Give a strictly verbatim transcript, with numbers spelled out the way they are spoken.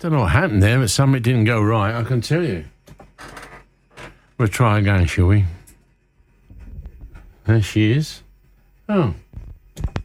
Don't know what happened there, but something didn't go right, I can tell you. We'll try again, shall we? There she is. Oh.